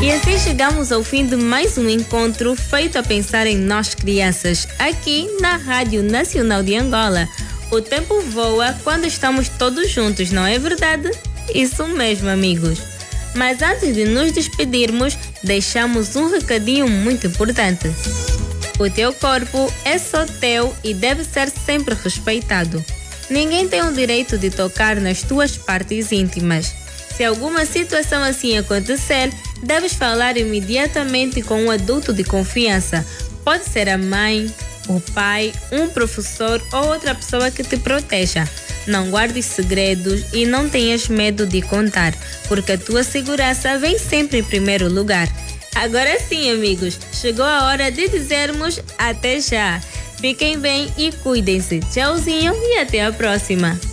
E assim chegamos ao fim de mais um encontro feito a pensar em nós crianças, aqui na Rádio Nacional de Angola. O tempo voa quando estamos todos juntos, não é verdade? Isso mesmo, amigos. Mas antes de nos despedirmos, deixamos um recadinho muito importante. O teu corpo é só teu e deve ser sempre respeitado. Ninguém tem o direito de tocar nas tuas partes íntimas. Se alguma situação assim acontecer, deves falar imediatamente com um adulto de confiança. Pode ser a mãe, o pai, um professor ou outra pessoa que te proteja. Não guardes segredos e não tenhas medo de contar, porque a tua segurança vem sempre em primeiro lugar. Agora sim, amigos, chegou a hora de dizermos até já. Fiquem bem e cuidem-se. Tchauzinho e até a próxima.